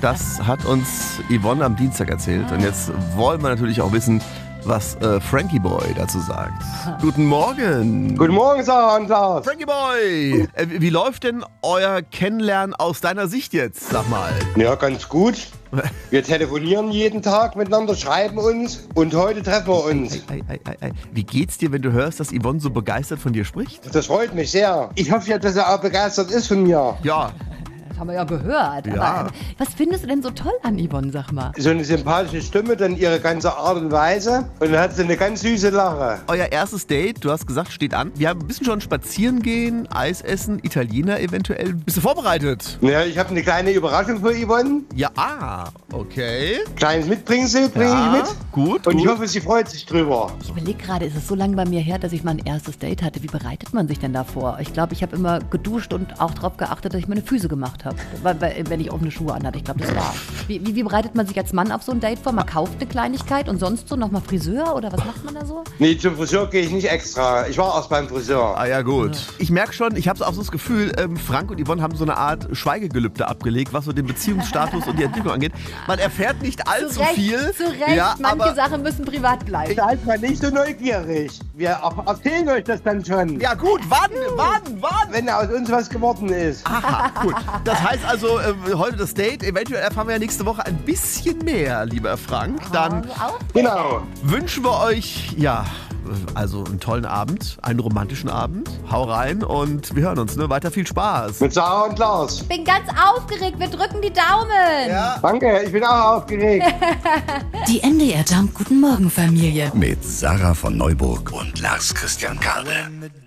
Das hat uns Yvonne am Dienstag erzählt. Und jetzt wollen wir natürlich auch wissen, was Frankie Boy dazu sagt. Guten Morgen. Guten Morgen, Sarah und Lars. Frankie Boy, wie läuft denn euer Kennenlernen aus deiner Sicht jetzt, sag mal? Ja, ganz gut. Wir telefonieren jeden Tag miteinander, schreiben uns und heute treffen wir uns. Wie geht's dir, wenn du hörst, dass Yvonne so begeistert von dir spricht? Das freut mich sehr. Ich hoffe ja, dass er auch begeistert ist von mir. Ja. Das haben wir ja gehört. Ja. Aber, was findest du denn so toll an Yvonne, sag mal? So eine sympathische Stimme, dann ihre ganze Art und Weise. Und dann hat sie eine ganz süße Lache. Euer erstes Date, du hast gesagt, steht an. Wir haben ein bisschen schon spazieren gehen, Eis essen, Italiener eventuell. Bist du vorbereitet? Ja, ich habe eine kleine Überraschung für Yvonne. Ja, okay. Kleines Mitbringsel bringe ich mit. Gut, Und ich gut. hoffe, sie freut sich drüber. Ich überlege gerade, ist es so lange bei mir her, dass ich mein erstes Date hatte. Wie bereitet man sich denn da vor? Ich glaube, ich habe immer geduscht und auch darauf geachtet, dass ich meine Füße gemacht habe. Wenn ich offene Schuhe anhatte. Ich glaube, das war's. Wie bereitet man sich als Mann auf so ein Date vor? Man kauft eine Kleinigkeit und sonst so nochmal Friseur oder was macht man da so? Nee, zum Friseur gehe ich nicht extra. Ich war erst beim Friseur. Ah ja, gut. Ich merke schon, ich habe auch so das Gefühl, Frank und Yvonne haben so eine Art Schweigegelübde abgelegt, was so den Beziehungsstatus und die Entwicklung angeht. Man erfährt nicht allzu viel. Zu Recht. Ja, Manche aber Sachen müssen privat bleiben. Seid mal nicht so neugierig. Wir erzählen euch das dann schon. ja gut, wann? Wenn aus uns was geworden ist. Aha, gut. Das heißt also, heute das Date, eventuell erfahren wir ja nächste Woche ein bisschen mehr, lieber Frank. Dann Genau. wünschen wir euch, ja, also einen tollen Abend, einen romantischen Abend. Hau rein und wir hören uns, ne? Weiter viel Spaß. Mit Sarah und Lars. Ich bin ganz aufgeregt. Wir drücken die Daumen. Ja. Danke, ich bin auch aufgeregt. Die NDR Jump Guten Morgen Familie. Mit Sarah von Neuburg und Lars Christian Kade.